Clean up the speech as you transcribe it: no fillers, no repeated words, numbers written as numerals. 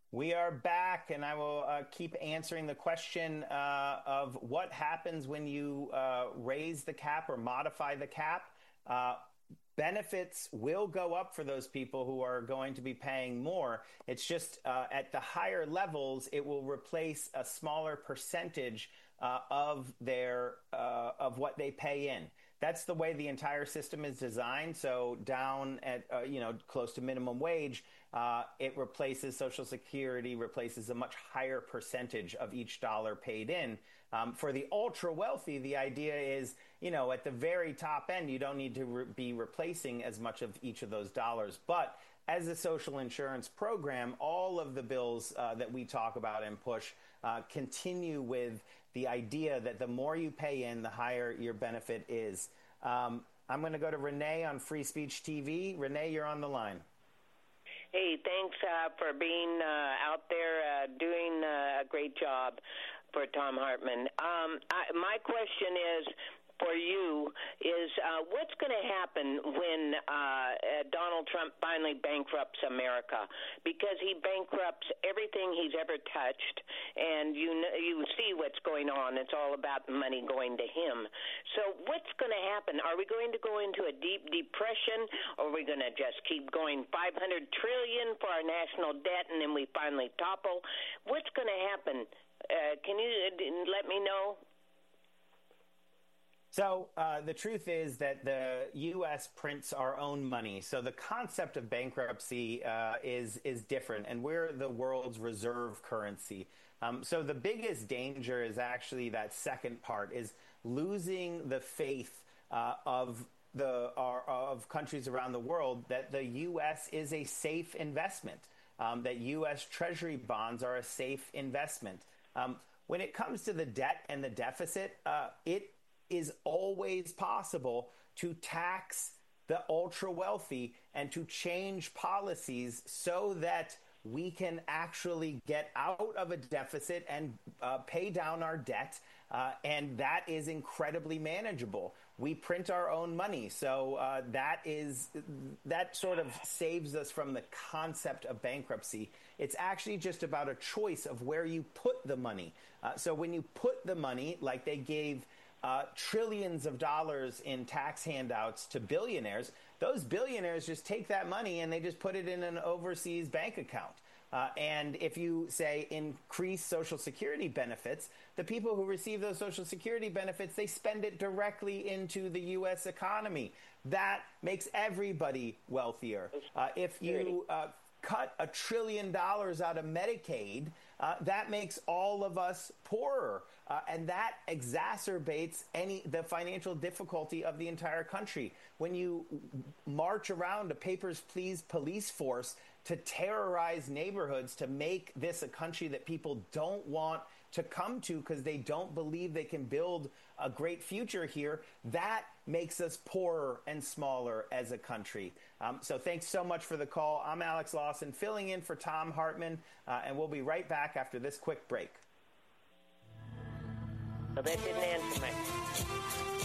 We are back, and I will keep answering the question of what happens when you raise the cap or modify the cap. Benefits will go up for those people who are going to be paying more. It's just at the higher levels, it will replace a smaller percentage of what they pay in. That's the way the entire system is designed. So down at close to minimum wage, it replaces Social Security, replaces a much higher percentage of each dollar paid in. For the ultra wealthy, the idea is, at the very top end, you don't need to be replacing as much of each of those dollars. But as a social insurance program, all of the bills that we talk about and push continue with the idea that the more you pay in, the higher your benefit is. I'm going to go to Renee on Free Speech TV. Renee, you're on the line. Hey, thanks for being out there doing a great job for Thom Hartmann. My question is, for you, is what's going to happen when Donald Trump finally bankrupts America? Because he bankrupts everything he's ever touched, and you see what's going on. It's all about the money going to him. So what's going to happen? Are we going to go into a deep depression, or are we going to just keep going $500 trillion for our national debt, and then we finally topple? What's going to happen? Can you let me know? So the truth is that the U.S. prints our own money. So the concept of bankruptcy is different, and we're the world's reserve currency. So the biggest danger is actually that second part, is losing the faith of countries around the world that the U.S. is a safe investment, that U.S. Treasury bonds are a safe investment. When it comes to the debt and the deficit, it is always possible to tax the ultra wealthy and to change policies so that we can actually get out of a deficit and pay down our debt. And that is incredibly manageable. We print our own money. So that sort of saves us from the concept of bankruptcy. It's actually just about a choice of where you put the money. So when you put the money, like they gave trillions of dollars in tax handouts to billionaires, those billionaires just take that money and they just put it in an overseas bank account. And if you, say, increase Social Security benefits, the people who receive those Social Security benefits, they spend it directly into the U.S. economy. That makes everybody wealthier. If you cut $1 trillion out of Medicaid, that makes all of us poorer, and that exacerbates the financial difficulty of the entire country. When you march around a Papers, Please police force to terrorize neighborhoods, to make this a country that people don't want to come to because they don't believe they can build a great future here, that makes us poorer and smaller as a country. So thanks so much for the call. I'm Alex Lawson, filling in for Thom Hartmann, and we'll be right back after this quick break. Well, that didn't answer my